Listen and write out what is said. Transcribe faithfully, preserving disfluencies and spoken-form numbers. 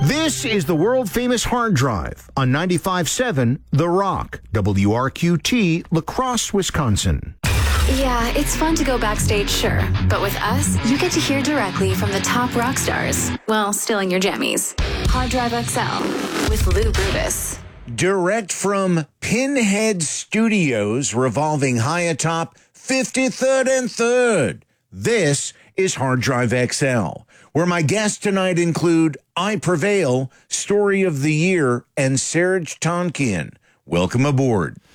This is the world-famous Hard Drive on ninety-five point seven The Rock, W R Q T, La Crosse, Wisconsin. Yeah, it's fun to go backstage, sure. But with us, you get to hear directly from the top rock stars. Well, still in your jammies. Hard Drive X L with Lou Brutus. Direct from Pinhead Studios, revolving high atop fifty-third and third. This is Hard Drive X L, where my guests tonight include I Prevail, Story of the Year, and Serj Tankian. Welcome aboard.